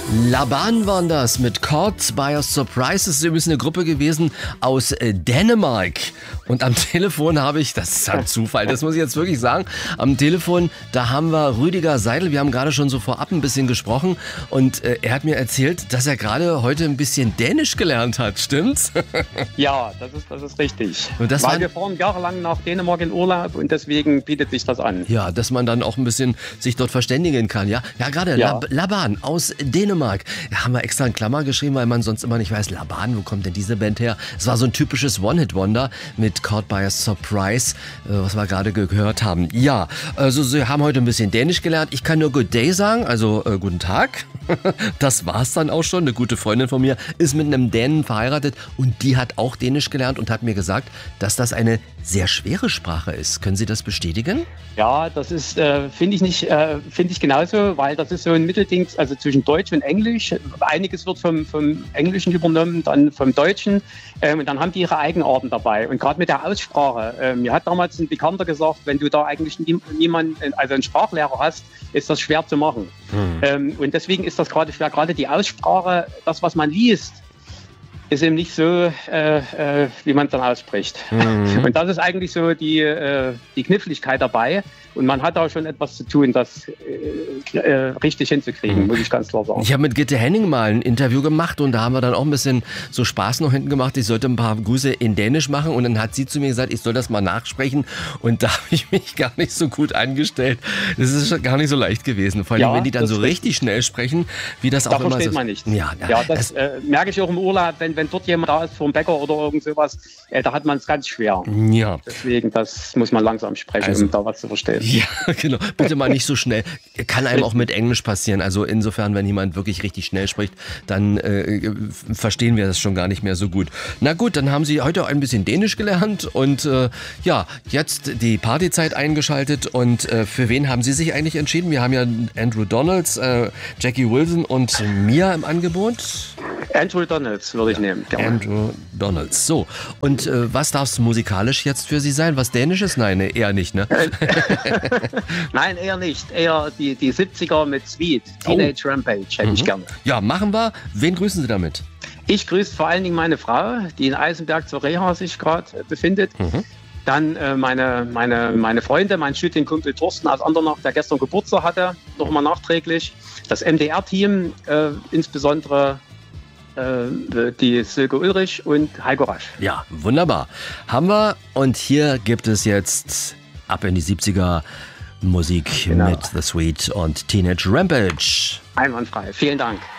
Laban waren das mit Caught by a Surprise. Das ist übrigens eine Gruppe gewesen aus Dänemark. Und am Telefon habe ich, das ist ein Zufall, das muss ich jetzt wirklich sagen, am Telefon, da haben wir Rüdiger Seidel. Wir haben gerade schon so vorab ein bisschen gesprochen und er hat mir erzählt, dass er gerade heute ein bisschen Dänisch gelernt hat, stimmt's? Ja, das ist richtig. Und das Weil wir fahren jahrelang nach Dänemark in Urlaub und deswegen bietet sich das an. Ja, dass man dann auch ein bisschen sich dort verständigen kann, ja? Ja, gerade Ja. Laban aus Dänemark. Da haben wir extra in Klammer geschrieben, weil man sonst immer nicht weiß, Laban, wo kommt denn diese Band her? Es war so ein typisches One-Hit-Wonder mit Caught by a Surprise, was wir gerade gehört haben. Ja, also Sie haben heute ein bisschen Dänisch gelernt. Ich kann nur Good Day sagen, also guten Tag. Das war's dann auch schon. Eine gute Freundin von mir ist mit einem Dänen verheiratet und die hat auch Dänisch gelernt und hat mir gesagt, dass das eine sehr schwere Sprache ist. Können Sie das bestätigen? Ja, das ist, finde ich genauso, weil das ist so ein Mittelding, also zwischen Deutsch und Englisch. Einiges wird vom Englischen übernommen, dann vom Deutschen. Und dann haben die ihre Eigenarten dabei. Und gerade mit der Aussprache. Mir hat damals ein Bekannter gesagt, wenn du da eigentlich niemanden, also einen Sprachlehrer hast, ist das schwer zu machen. Und deswegen ist das gerade schwer. Gerade die Aussprache, das, was man liest, ist eben nicht so, wie man es dann ausspricht. Und das ist eigentlich so die Kniffligkeit dabei. Und man hat da schon etwas zu tun, das richtig hinzukriegen, muss ich ganz klar sagen. Ich habe mit Gitte Henning mal ein Interview gemacht und da haben wir dann auch ein bisschen so Spaß noch hinten gemacht. Ich sollte ein paar Grüße in Dänisch machen und dann hat sie zu mir gesagt, ich soll das mal nachsprechen und da habe ich mich gar nicht so gut angestellt. Das ist schon gar nicht so leicht gewesen. Vor allem, Ja, wenn die dann das so ist richtig schnell sprechen, wie das Da auch immer versteht so man nichts. Ja, Das merke ich auch im Urlaub, wenn dort jemand da ist vom Bäcker oder irgend sowas, da hat man es ganz schwer. ja. Deswegen, das muss man langsam sprechen, Also- um da was zu verstehen. Ja, genau. Bitte mal nicht so schnell. Kann einem auch mit Englisch passieren. Also insofern, wenn jemand wirklich richtig schnell spricht, dann verstehen wir das schon gar nicht mehr so gut. Na gut, dann haben Sie heute ein bisschen Dänisch gelernt und ja, jetzt die Partyzeit eingeschaltet. Und für wen haben Sie sich eigentlich entschieden? Wir haben ja Andrew Donalds, Jackie Wilson und Mia im Angebot. Andrew Donalds würde ich nehmen. Gerne. Andrew Donalds. So, und was darf es musikalisch jetzt für Sie sein? Was Dänisches? Nein, eher nicht, ne? Nein, eher nicht. Eher die 70er mit Sweet. Teenage Rampage hätte ich gerne. Ja, machen wir. Wen grüßen Sie damit? Ich grüße vor allen Dingen meine Frau, die in Eisenberg zur Reha sich gerade befindet. Dann meine Freunde, mein Shooting-Kumpel Thorsten aus Andernach, der gestern Geburtstag hatte, nochmal nachträglich. Das MDR-Team, insbesondere die Silke Ulrich und Heiko Rasch. Ja, wunderbar. Haben wir. Und hier gibt es jetzt ab in die 70er Musik Genau. mit The Sweet und Teenage Rampage. Einwandfrei. Vielen Dank.